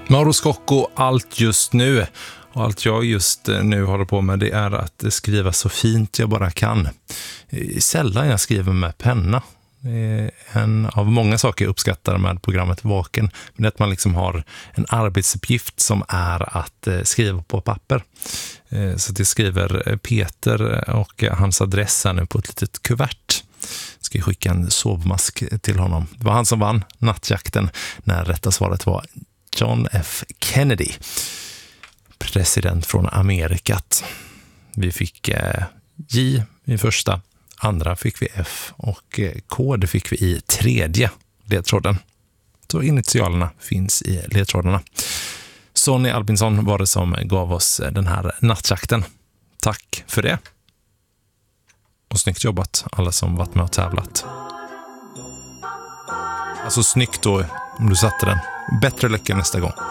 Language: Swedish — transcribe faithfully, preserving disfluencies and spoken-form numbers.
Mauro Scocco, allt just nu. Och allt jag just nu håller på med, det är att skriva så fint jag bara kan. Sällan jag skriver med penna. Det är en av många saker jag uppskattar med programmet Vaken. Men det är att man liksom har en arbetsuppgift som är att skriva på papper. Så det skriver Peter och hans adress här nu på ett litet kuvert. Ska jag skicka en sovmask till honom. Det var han som vann nattjakten när rätta svaret var John F. Kennedy. President från Amerikat. Vi fick eh, J i första, andra fick vi F och eh, K det fick vi i tredje ledtråden. Så initialerna finns i ledtrådarna. Sonny Albinsson var det som gav oss den här nattjakten. Tack för det. Och snyggt jobbat alla som varit med och tävlat. Alltså snyggt då om du satte den. Bättre lycka nästa gång.